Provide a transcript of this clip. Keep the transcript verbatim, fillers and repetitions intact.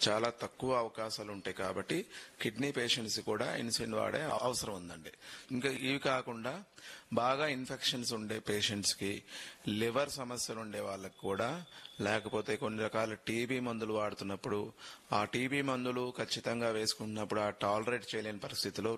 చాలా తక్కువ అవకాశాలు ఉంటాయి కాబట్టి కిడ్నీ పేషెంట్స్ కూడా ఇన్సులిన్ వాడే అవసరం ఉందండి. ఇంకా ఇవి కాకుండా బాగా ఇన్ఫెక్షన్స్ ఉండే పేషెంట్స్ కి, లివర్ సమస్యలు ఉండే వాళ్ళకి కూడా, లేకపోతే కొన్ని రకాల టీబీ మందులు వాడుతున్నప్పుడు ఆ టీబీ మందులు ఖచ్చితంగా వేసుకున్నప్పుడు ఆ టాలరేట్ చేయలేని పరిస్థితిలో